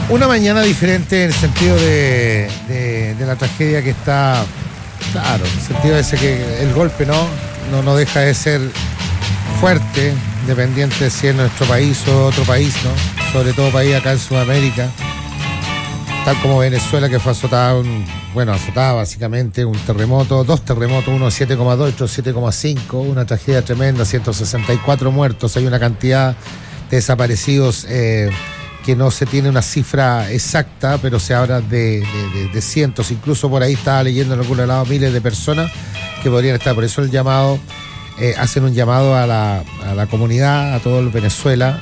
Una mañana diferente en el sentido de la tragedia que está, claro, en el sentido de ese que el golpe no deja de ser fuerte, independiente si es nuestro país o otro país, ¿no? Sobre todo país acá en Sudamérica, tal como Venezuela, que fue azotada básicamente un terremoto, dos terremotos, uno 7,2 y otro 7,5, una tragedia tremenda, 164 muertos, hay una cantidad de desaparecidos que no se tiene una cifra exacta, pero se habla de cientos, incluso por ahí estaba leyendo en algún lado miles de personas que podrían estar. Por eso el llamado, hacen un llamado a la comunidad, a todo el Venezuela,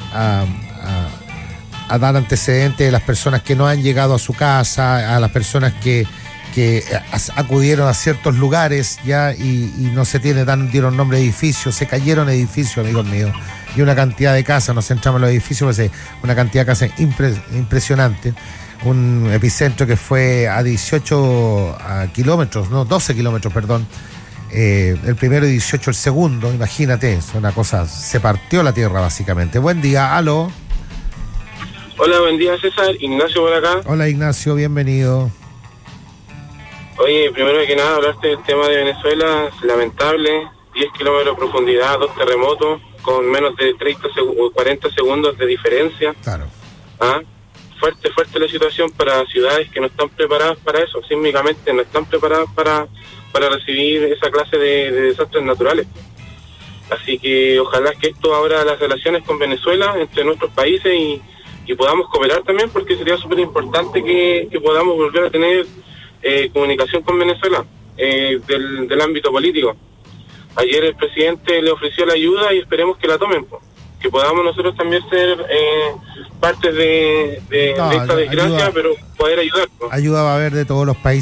a dar antecedentes de las personas que no han llegado a su casa, a las personas que acudieron a ciertos lugares ya y no se dieron nombre de edificios, se cayeron edificios, amigos míos, y una cantidad de casas, nos centramos en los edificios, pues, una cantidad de casas impresionante, un epicentro que fue a 12 kilómetros, perdón, el primero y 18 el segundo, imagínate, es una cosa, se partió la tierra básicamente. Buen día, aló. Hola, buen día, César. Ignacio por acá. Hola, Ignacio, bienvenido. Oye, primero que nada, hablaste del tema de Venezuela, es lamentable, 10 kilómetros de profundidad, 2 terremotos, con menos de 40 segundos de diferencia. Claro. Fuerte la situación para ciudades que no están preparadas para eso, sísmicamente no están preparadas para recibir esa clase de desastres naturales. Así que ojalá que esto abra las relaciones con Venezuela, entre nuestros países, y podamos cooperar también, porque sería súper importante que podamos volver a tener comunicación con Venezuela del ámbito político. Ayer el presidente le ofreció la ayuda y esperemos que la tomen, que podamos nosotros también ser partes de esta desgracia, pero poder ayudar. Ayuda va a haber de todos los países.